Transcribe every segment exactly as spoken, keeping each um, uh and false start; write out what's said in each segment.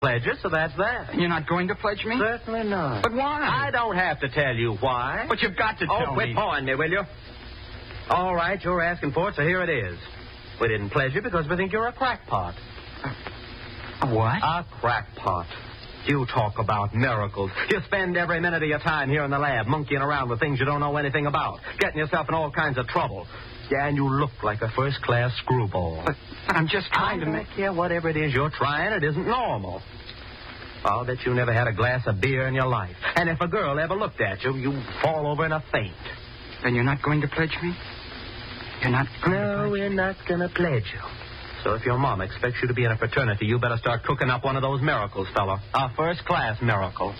Pledge it, so that's that. You're not going to pledge me? Certainly not. But why? I don't have to tell you why. But you've got to tell oh, quit me. Oh, quit pawing me, will you? All right, you're asking for it, so here it is. We didn't pledge you because we think you're a crackpot. A what? A crackpot. You talk about miracles. You spend every minute of your time here in the lab monkeying around with things you don't know anything about, getting yourself in all kinds of trouble. Yeah, and you look like a first-class screwball. But, but I'm just trying I to don't make... care whatever it is you're trying. It isn't normal. I'll bet you never had a glass of beer in your life. And if a girl ever looked at you, you'd fall over in a faint. Then you're not going to pledge me? You're not going no, to pledge we're not going to pledge you. So if your mom expects you to be in a fraternity, you better start cooking up one of those miracles, fella. A first-class miracle.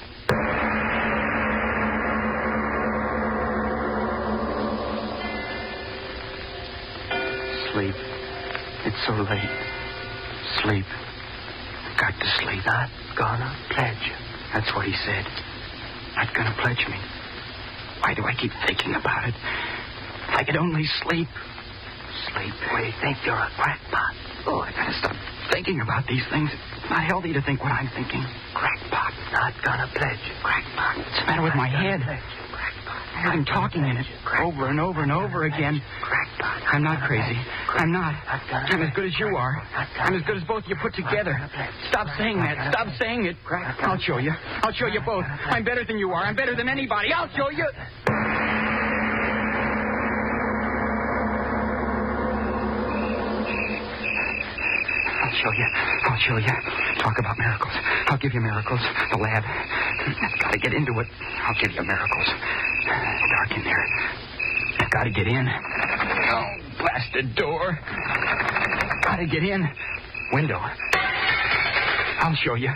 Sleep. It's so late. Sleep. Got to sleep. Not gonna pledge you. That's what he said. Not gonna pledge me. Why do I keep thinking about it? If I could only sleep. Sleep. We think you're a crackpot. Oh, I gotta stop thinking about these things. It's not healthy to think what I'm thinking. Crackpot. Not gonna pledge you. Crackpot. What's the matter with my head? I heard him talking in it over and over and over again. I'm not crazy. I'm not. I'm as good as you are. I'm as good as both of you put together. Stop saying that. Stop saying it. I'll show you. I'll show you both. I'm better than you are. I'm better than anybody. I'll show you. I'll show you. I'll show you. Talk about miracles. I'll give you miracles. The lab. I've got to get into it. I'll give you miracles. It's dark in there. I've got to get in. Oh, blasted door. Got to get in. Window. I'll show you.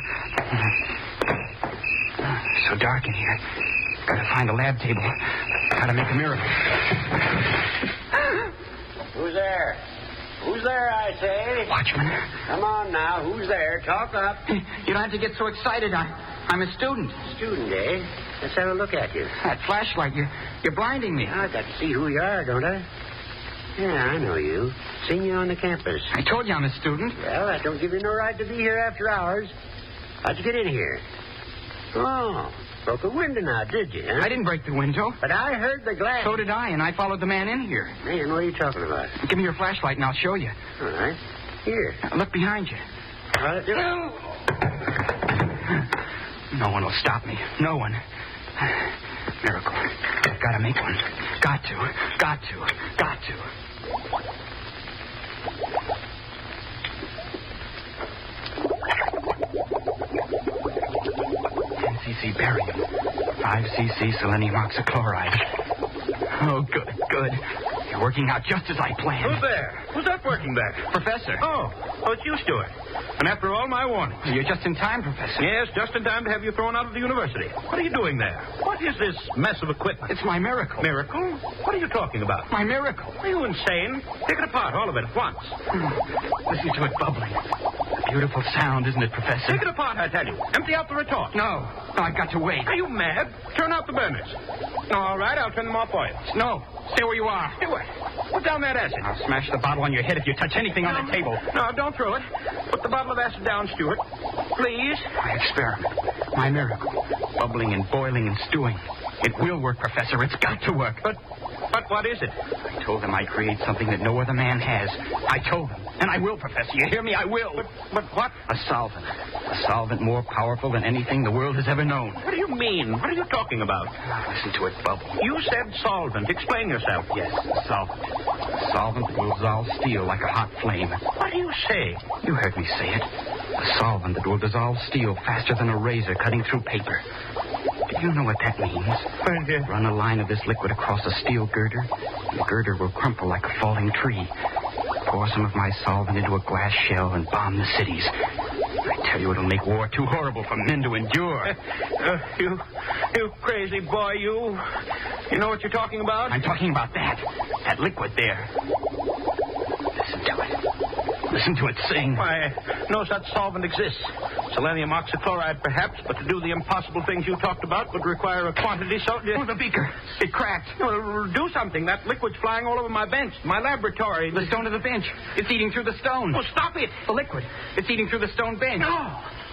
So dark in here. Got to find a lab table. Got to make a miracle. Who's there? Who's there, I say? Watchman. Come on now. Who's there? Talk up. You don't have to get so excited. I, I'm a student. Student, eh? Let's have a look at you. That flashlight, you're, you're blinding me. I got to see who you are, don't I? Yeah, I know you. Seen you on the campus. I told you I'm a student. Well, that don't give you no right to be here after hours. How'd you get in here? Oh, broke a window now, did you, huh? I didn't break the window. But I heard the glass. So did I, and I followed the man in here. Man, what are you talking about? Give me your flashlight, and I'll show you. All right. Here. Now, look behind you. All right. No one will stop me. No one. Miracle. Got to make one. Got to. Got to. Got to. ten c c barium. five c c selenium oxychloride. Oh, good, good. You're working out just as I planned. Who's there? Who's that working there? Professor. Oh, oh, it's you, Stuart. And after all my warnings. You're just in time, Professor. Yes, just in time to have you thrown out of the university. What are you doing there? What is this mess of equipment? It's my miracle. Miracle? What are you talking about? My miracle. Are you insane? Take it apart, all of it, at once. Listen to it bubbling. A beautiful sound, isn't it, Professor? Take it apart, I tell you. Empty out the retort. No. No, I've got to wait. Are you mad? Turn out the burners. All right, I'll turn them off for you. No. Stay where you are. Hey, what? Put down that acid. I'll smash the bottle on your head if you touch anything on the table. No, don't throw it. Put the bottle of acid down, Stuart. Please. My experiment. My miracle. Bubbling and boiling and stewing. It will work, Professor. It's got to work. But, but what is it? I told them I'd create something that no other man has. I told them. And I will, Professor. You hear me? I will. But, but what? A solvent. A solvent more powerful than anything the world has ever known. What do you mean? What are you talking about? Listen to it bubble. You said solvent. Explain yourself. Yes, a solvent. A solvent that will dissolve steel like a hot flame. What do you say? You heard me say it. A solvent that will dissolve steel faster than a razor cutting through paper. Do you know what that means? Uh, Run a line of this liquid across a steel girder, and the girder will crumple like a falling tree. Pour some of my solvent into a glass shell and bomb the cities. I tell you, it'll make war too horrible for men to endure. Uh, you, you crazy boy, you. You know what you're talking about? I'm talking about that. That liquid there. Listen to it. Listen to it sing. Why, no such solvent exists. Selenium oxychloride, perhaps, but to do the impossible things you talked about would require a quantity so... Oh, the beaker. It cracked. No, do something. That liquid's flying all over my bench, my laboratory. The stone of the bench. It's eating through the stone. Well, stop it. The liquid. It's eating through the stone bench. No.